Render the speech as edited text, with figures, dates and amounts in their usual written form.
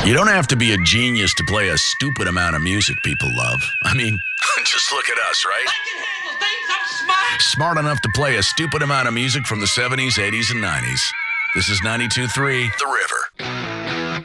You don't have to be a genius to play a stupid amount of music people love. I mean, just look at us, right? I can handle things. I'm smart. Smart enough to play a stupid amount of music from the 70s, 80s, and 90s. This is 92.3 The River.